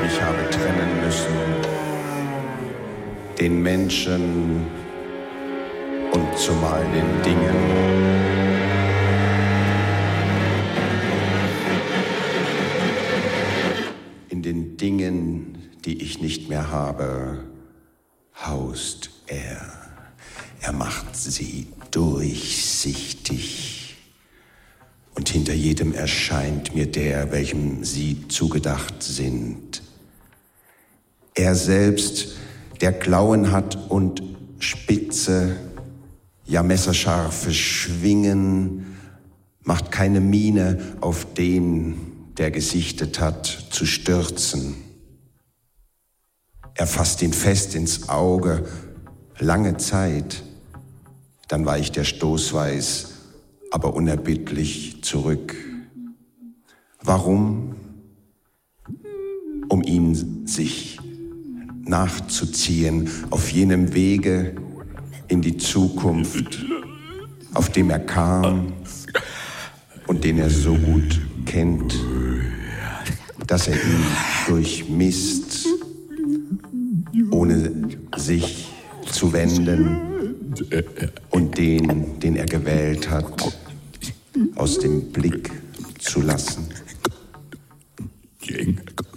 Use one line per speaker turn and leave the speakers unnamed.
mich habe trennen müssen. Den Menschen und zumal den Dingen. In den Dingen, die ich nicht mehr habe, haust er. Er macht sie durchsichtig. Und hinter jedem erscheint mir der, welchem sie zugedacht sind. Er selbst, der Klauen hat und spitze, ja messerscharfe Schwingen, macht keine Miene auf den, der gesichtet hat, zu stürzen. Er fasst ihn fest ins Auge, lange Zeit, dann weicht der stoßweis, aber unerbittlich zurück. Warum? Um ihn sich nachzuziehen auf jenem Wege in die Zukunft, auf dem er kam und den er so gut kennt, dass er ihn durchmisst, ohne sich zu wenden und den er gewählt hat, aus dem Blick zu lassen.